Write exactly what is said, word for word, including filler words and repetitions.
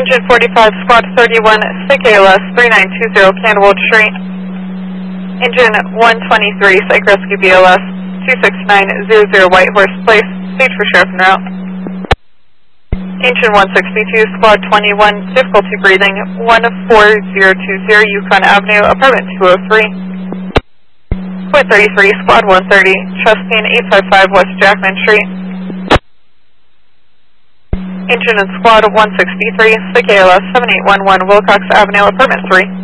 Engine forty-five, Squad thirty-one, Sick A L S, thirty-nine twenty Candlewood Street. Engine one twenty-three, Psych Rescue B L S, two six nine zero zero Whitehorse Place, stage for sheriff en route. Engine one sixty-two, Squad twenty-one, difficulty breathing, one four zero two zero Yukon Avenue, apartment two oh three. Squad thirty-three, Squad one thirty, Chastain eight five five West Jackman Street. Engine and Squad one sixty-three, Sick A L S, seven eight one one Wilcox Avenue, apartment three.